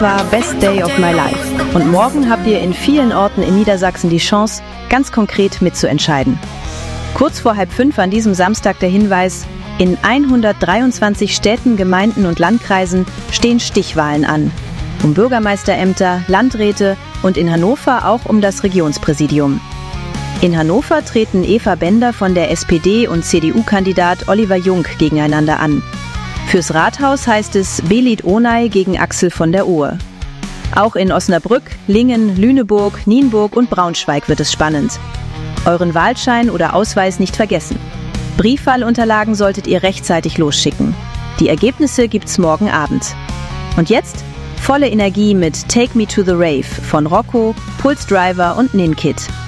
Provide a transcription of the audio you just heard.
War Best Day of My Life. Und morgen habt ihr in vielen Orten in Niedersachsen die Chance, ganz konkret mitzuentscheiden. Kurz vor 4:30 an diesem Samstag der Hinweis: In 123 Städten, Gemeinden und Landkreisen stehen Stichwahlen an. Um Bürgermeisterämter, Landräte und in Hannover auch um das Regionspräsidium. In Hannover treten Eva Bender von der SPD und CDU-Kandidat Oliver Jung gegeneinander an. Fürs Rathaus heißt es Belit Onay gegen Axel von der Ohe. Auch in Osnabrück, Lingen, Lüneburg, Nienburg und Braunschweig wird es spannend. Euren Wahlschein oder Ausweis nicht vergessen. Briefwahlunterlagen solltet ihr rechtzeitig losschicken. Die Ergebnisse gibt's morgen Abend. Und jetzt volle Energie mit Take Me to the Rave von Rocco, Pulse Driver und Ninkit.